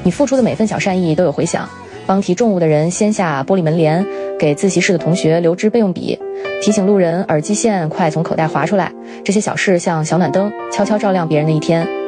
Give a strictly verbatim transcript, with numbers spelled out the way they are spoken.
你付出的每份小善意都有回响，帮提重物的人掀下玻璃门帘，给自习室的同学留支备用笔，提醒路人耳机线快从口袋滑出来，这些小事像小暖灯，悄悄照亮别人的一天。